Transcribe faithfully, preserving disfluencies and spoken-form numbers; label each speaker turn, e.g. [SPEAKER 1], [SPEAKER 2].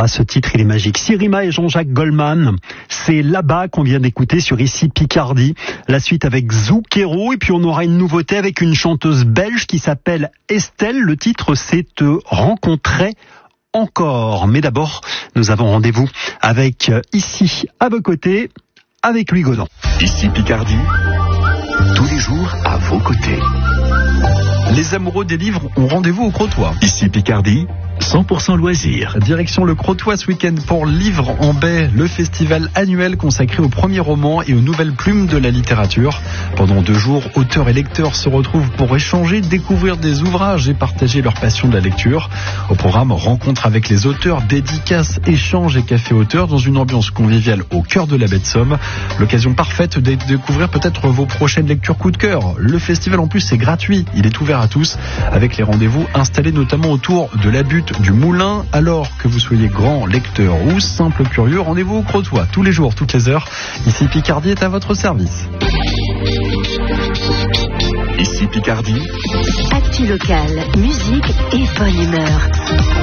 [SPEAKER 1] Ah, ce titre, il est magique. Sirima et Jean-Jacques Goldman, c'est là-bas qu'on vient d'écouter sur Ici Picardie. La suite avec Zucchero, et puis on aura une nouveauté avec une chanteuse belge qui s'appelle Estelle. Le titre, c'est Te rencontrer encore. Mais d'abord, nous avons rendez-vous avec ici, à vos côtés, avec Louis Godon.
[SPEAKER 2] Ici Picardie, tous les jours à vos côtés.
[SPEAKER 3] Les amoureux des livres ont rendez-vous au Crotoy.
[SPEAKER 2] Ici Picardie, cent pour cent loisirs.
[SPEAKER 3] Direction le Crotoy ce week-end pour Livres en baie, le festival annuel consacré aux premiers romans et aux nouvelles plumes de la littérature. Pendant deux jours, auteurs et lecteurs se retrouvent pour échanger, découvrir des ouvrages et partager leur passion de la lecture. Au programme, rencontre avec les auteurs, dédicaces, échanges et café-auteurs dans une ambiance conviviale au cœur de la baie de Somme. L'occasion parfaite de découvrir peut-être vos prochaines lectures coup de cœur. Le festival en plus c'est gratuit, il est ouvert à tous avec les rendez-vous installés notamment autour de la butte du Moulin. Alors que vous soyez grand lecteur ou simple curieux, rendez-vous au Crotoy tous les jours, toutes les heures. Ici Picardie est à votre service.
[SPEAKER 2] Ici Picardie,
[SPEAKER 4] Actu locale, musique et bonne humeur.